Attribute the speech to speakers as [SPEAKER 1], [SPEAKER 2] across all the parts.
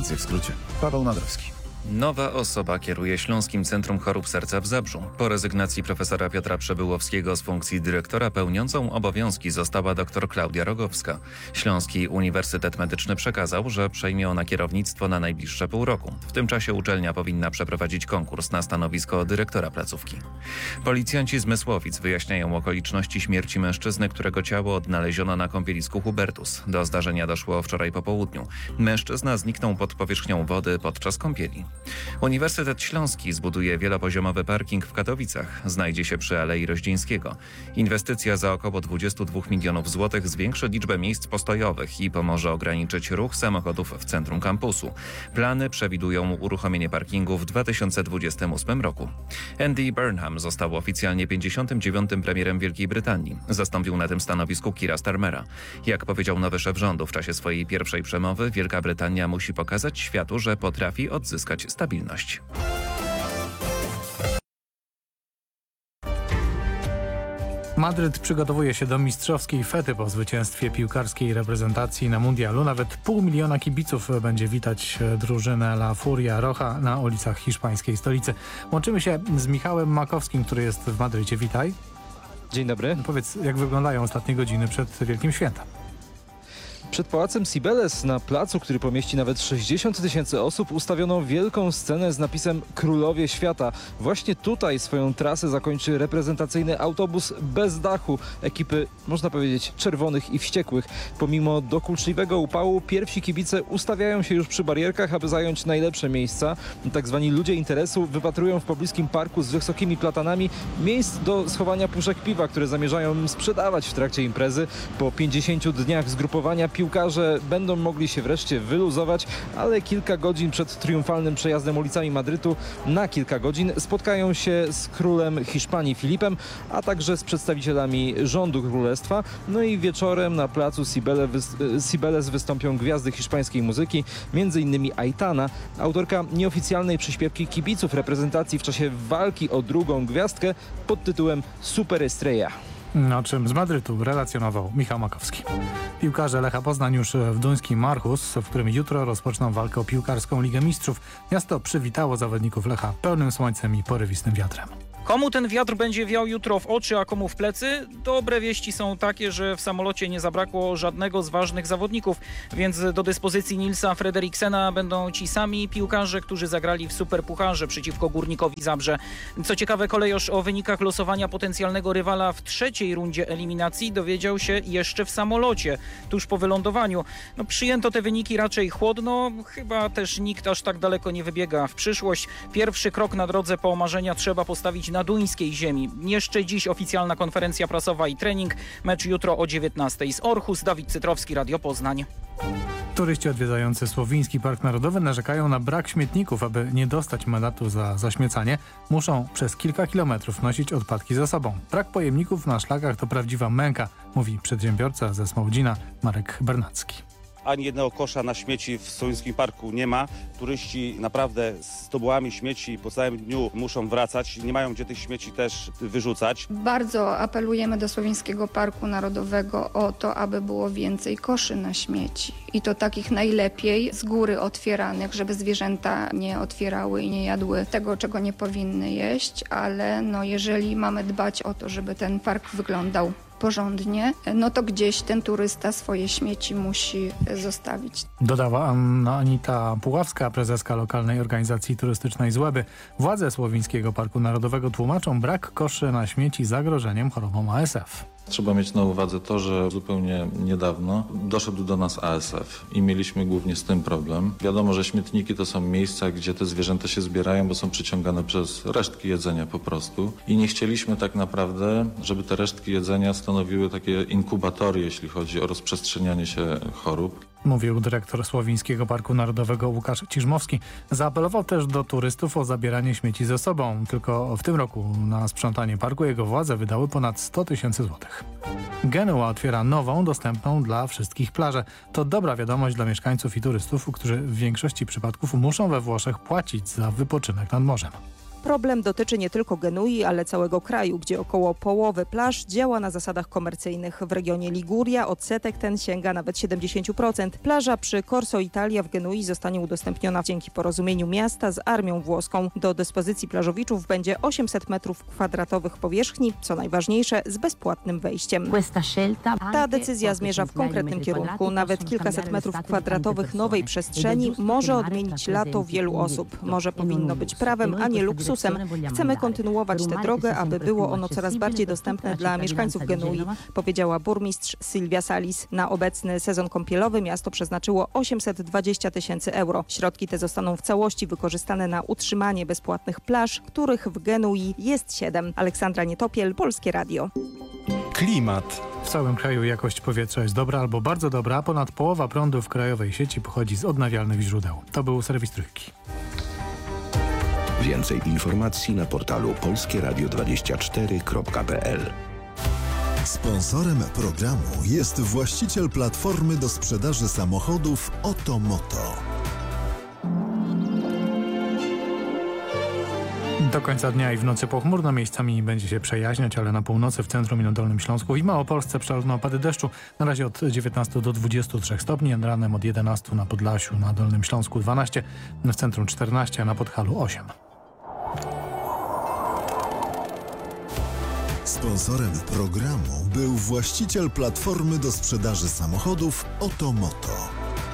[SPEAKER 1] Informacje w skrócie. Paweł Nadrowski.
[SPEAKER 2] Nowa osoba kieruje Śląskim Centrum Chorób Serca w Zabrzu. Po rezygnacji profesora Piotra Przebyłowskiego z funkcji dyrektora pełniącą obowiązki została dr Klaudia Rogowska. Śląski Uniwersytet Medyczny przekazał, że przejmie ona kierownictwo na najbliższe pół roku. W tym czasie uczelnia powinna przeprowadzić konkurs na stanowisko dyrektora placówki. Policjanci z Mysłowic wyjaśniają okoliczności śmierci mężczyzny, którego ciało odnaleziono na kąpielisku Hubertus. Do zdarzenia doszło wczoraj po południu. Mężczyzna zniknął pod powierzchnią wody podczas kąpieli. Uniwersytet Śląski zbuduje wielopoziomowy parking w Katowicach. Znajdzie się przy Alei Roździńskiego. Inwestycja za około 22 milionów złotych zwiększy liczbę miejsc postojowych i pomoże ograniczyć ruch samochodów w centrum kampusu. Plany przewidują uruchomienie parkingu w 2028 roku. Andy Burnham został oficjalnie 59. premierem Wielkiej Brytanii. Zastąpił na tym stanowisku Keira Starmera. Jak powiedział nowy szef rządu w czasie swojej pierwszej przemowy, Wielka Brytania musi pokazać światu, że potrafi odzyskać stabilność.
[SPEAKER 3] Madryt przygotowuje się do mistrzowskiej fety po zwycięstwie piłkarskiej reprezentacji na mundialu. Nawet 500 000 kibiców będzie witać drużynę La Furia Roja na ulicach hiszpańskiej stolicy. Łączymy się z Michałem Makowskim, który jest w Madrycie. Witaj.
[SPEAKER 4] Dzień dobry.
[SPEAKER 3] Powiedz, jak wyglądają ostatnie godziny przed Wielkim Świętem?
[SPEAKER 4] Przed Pałacem Cibeles na placu, który pomieści nawet 60 000 osób, ustawiono wielką scenę z napisem Królowie Świata. Właśnie tutaj swoją trasę zakończy reprezentacyjny autobus bez dachu ekipy, można powiedzieć, czerwonych i wściekłych. Pomimo dokuczliwego upału pierwsi kibice ustawiają się już przy barierkach, aby zająć najlepsze miejsca. Tak zwani ludzie interesu wypatrują w pobliskim parku z wysokimi platanami miejsc do schowania puszek piwa, które zamierzają sprzedawać w trakcie imprezy. Po 50 dniach zgrupowania piłkarze będą mogli się wreszcie wyluzować, ale kilka godzin przed triumfalnym przejazdem ulicami Madrytu na kilka godzin spotkają się z królem Hiszpanii Filipem, a także z przedstawicielami rządu królestwa. No i wieczorem na placu Cibeles wystąpią gwiazdy hiszpańskiej muzyki, m.in. Aitana, autorka nieoficjalnej przyśpiewki kibiców reprezentacji w czasie walki o drugą gwiazdkę pod tytułem Super Estrella.
[SPEAKER 3] O czym z Madrytu relacjonował Michał Makowski. Piłkarze Lecha Poznań już w duńskim Marhus, w którym jutro rozpoczną walkę o piłkarską Ligę Mistrzów. Miasto przywitało zawodników Lecha pełnym słońcem i porywistym wiatrem.
[SPEAKER 5] Komu ten wiatr będzie wiał jutro w oczy, a komu w plecy? Dobre wieści są takie, że w samolocie nie zabrakło żadnego z ważnych zawodników, więc do dyspozycji Nilsa Frederiksena będą ci sami piłkarze, którzy zagrali w Superpucharze przeciwko Górnikowi Zabrze. Co ciekawe, kolejorz o wynikach losowania potencjalnego rywala w trzeciej rundzie eliminacji dowiedział się jeszcze w samolocie, tuż po wylądowaniu. Przyjęto te wyniki raczej chłodno, chyba też nikt aż tak daleko nie wybiega w przyszłość. Pierwszy krok na drodze po marzenia trzeba postawić na duńskiej ziemi. Jeszcze dziś oficjalna konferencja prasowa i trening. Mecz jutro o 19:00 z Orhus. Dawid Cytrowski, Radio Poznań.
[SPEAKER 3] Turyści odwiedzający Słowiński Park Narodowy narzekają na brak śmietników. Aby nie dostać mandatu za zaśmiecanie, muszą przez kilka kilometrów nosić odpadki ze sobą. Brak pojemników na szlakach to prawdziwa męka, mówi przedsiębiorca ze Smołdzina Marek Bernacki.
[SPEAKER 6] Ani jednego kosza na śmieci w Słowińskim Parku nie ma. Turyści naprawdę z tobołami śmieci po całym dniu muszą wracać. Nie mają gdzie tych śmieci też wyrzucać.
[SPEAKER 7] Bardzo apelujemy do Słowińskiego Parku Narodowego o to, aby było więcej koszy na śmieci. I to takich najlepiej z góry otwieranych, żeby zwierzęta nie otwierały i nie jadły tego, czego nie powinny jeść. Ale jeżeli mamy dbać o to, żeby ten park wyglądał porządnie, to gdzieś ten turysta swoje śmieci musi zostawić.
[SPEAKER 3] Dodała Anita Puławska, prezeska lokalnej organizacji turystycznej z Łeby. Władze Słowińskiego Parku Narodowego tłumaczą brak koszy na śmieci zagrożeniem chorobą ASF.
[SPEAKER 8] Trzeba mieć na uwadze to, że zupełnie niedawno doszedł do nas ASF i mieliśmy głównie z tym problem. Wiadomo, że śmietniki to są miejsca, gdzie te zwierzęta się zbierają, bo są przyciągane przez resztki jedzenia po prostu. I nie chcieliśmy tak naprawdę, żeby te resztki jedzenia stanowiły takie inkubatory, jeśli chodzi o rozprzestrzenianie się chorób.
[SPEAKER 3] Mówił dyrektor Słowińskiego Parku Narodowego Łukasz Ciżmowski. Zaapelował też do turystów o zabieranie śmieci ze sobą. Tylko w tym roku na sprzątanie parku jego władze wydały ponad 100 000 złotych. Genua otwiera nową, dostępną dla wszystkich plażę. To dobra wiadomość dla mieszkańców i turystów, którzy w większości przypadków muszą we Włoszech płacić za wypoczynek nad morzem.
[SPEAKER 9] Problem dotyczy nie tylko Genui, ale całego kraju, gdzie około połowy plaż działa na zasadach komercyjnych. W regionie Liguria odsetek ten sięga nawet 70%. Plaża przy Corso Italia w Genui zostanie udostępniona dzięki porozumieniu miasta z armią włoską. Do dyspozycji plażowiczów będzie 800 m2 powierzchni, co najważniejsze, z bezpłatnym wejściem. Ta decyzja zmierza w konkretnym kierunku. Nawet kilkaset metrów kwadratowych nowej przestrzeni może odmienić lato wielu osób. Morze powinno być prawem, a nie luksusem. Chcemy kontynuować tę drogę, aby było ono coraz bardziej dostępne dla mieszkańców Genui, powiedziała burmistrz Silvia Salis. Na obecny sezon kąpielowy miasto przeznaczyło 820 000 euro. Środki te zostaną w całości wykorzystane na utrzymanie bezpłatnych plaż, których w Genui jest 7. Aleksandra Nietopiel, Polskie Radio.
[SPEAKER 10] Klimat.
[SPEAKER 3] W całym kraju jakość powietrza jest dobra albo bardzo dobra. Ponad połowa prądu w krajowej sieci pochodzi z odnawialnych źródeł. To był serwis Trójki.
[SPEAKER 11] Więcej informacji na portalu polskieradio24.pl.
[SPEAKER 12] Sponsorem programu jest właściciel platformy do sprzedaży samochodów Otomoto.
[SPEAKER 3] Do końca dnia i w nocy pochmurno, miejscami będzie się przejaśniać, ale na północy, w centrum i na Dolnym Śląsku i Małopolsce przelotne opady deszczu. Na razie od 19 do 23 stopni, ranem od 11 na Podlasiu, na Dolnym Śląsku 12, w centrum 14, a na Podhalu 8.
[SPEAKER 12] Sponsorem programu był właściciel platformy do sprzedaży samochodów Otomoto.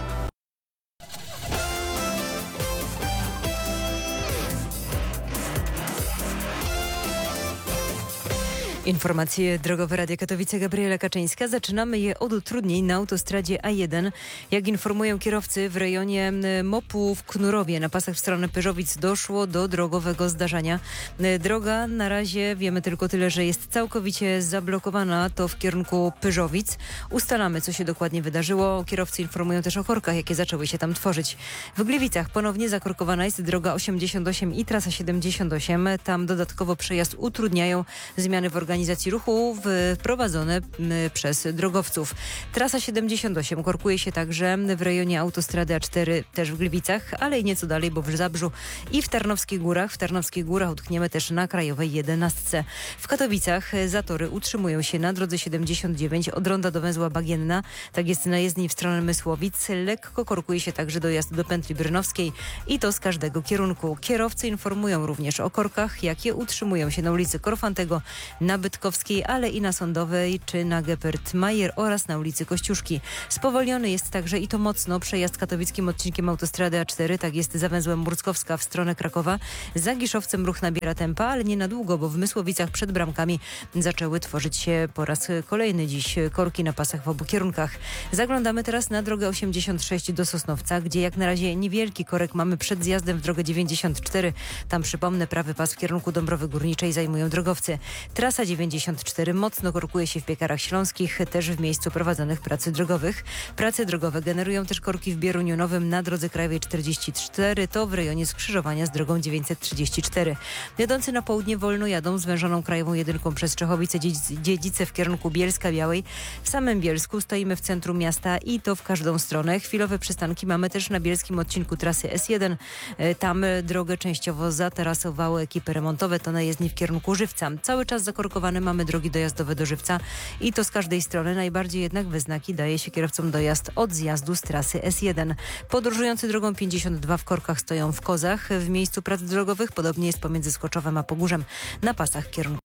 [SPEAKER 13] Informacje drogowe Radia Katowice, Gabriela Kaczyńska. Zaczynamy je od utrudnień na autostradzie A1. Jak informują kierowcy, w rejonie MOP-u w Knurowie na pasach w stronę Pyrzowic doszło do drogowego zdarzenia. Droga na razie wiemy tylko tyle, że jest całkowicie zablokowana, to w kierunku Pyrzowic. Ustalamy, co się dokładnie wydarzyło. Kierowcy informują też o korkach, jakie zaczęły się tam tworzyć. W Gliwicach ponownie zakorkowana jest droga 88 i trasa 78. Tam dodatkowo przejazd utrudniają zmiany w organizacji ruchu wprowadzone przez drogowców. Trasa 78 korkuje się także w rejonie autostrady A4 też w Gliwicach, ale i nieco dalej, bo w Zabrzu i w Tarnowskich Górach. W Tarnowskich Górach utkniemy też na krajowej 11. W Katowicach zatory utrzymują się na drodze 79 od Ronda do węzła Bagienna. Tak jest na jezdni w stronę Mysłowic. Lekko korkuje się także dojazd do pętli brynowskiej i to z każdego kierunku. Kierowcy informują również o korkach, jakie utrzymują się na ulicy Korfantego, na Bytkowskiej, ale i na Sądowej czy na Geppert-Mayer oraz na ulicy Kościuszki. Spowolniony jest także i to mocno przejazd katowickim odcinkiem autostrady A4, tak jest za węzłem Murskowska w stronę Krakowa. Za Giszowcem ruch nabiera tempa, ale nie na długo, bo w Mysłowicach przed bramkami zaczęły tworzyć się po raz kolejny dziś korki na pasach w obu kierunkach. Zaglądamy teraz na drogę 86 do Sosnowca, gdzie jak na razie niewielki korek mamy przed zjazdem w drogę 94. Tam przypomnę, prawy pas w kierunku Dąbrowy Górniczej zajmują drogowcy. Trasa 94 mocno korkuje się w Piekarach Śląskich, też w miejscu prowadzonych pracy drogowych. Prace drogowe generują też korki w Bieruniu Nowym na drodze krajowej 44, to w rejonie skrzyżowania z drogą 934. Jadący na południe wolno jadą zwężoną krajową 1 przez Czechowice, Dziedzice w kierunku Bielska Białej. W samym Bielsku stoimy w centrum miasta i to w każdą stronę. Chwilowe przystanki mamy też na bielskim odcinku trasy S1. Tam drogę częściowo zatarasowały ekipy remontowe, to na jezdni w kierunku Żywca. Cały czas zakorkowane mamy drogi dojazdowe do Żywca i to z każdej strony. Najbardziej jednak we znaki daje się kierowcom dojazd od zjazdu z trasy S1. Podróżujący drogą 52 w korkach stoją w Kozach. W miejscu prac drogowych podobnie jest pomiędzy Skoczowem a Pogórzem na pasach w kierunku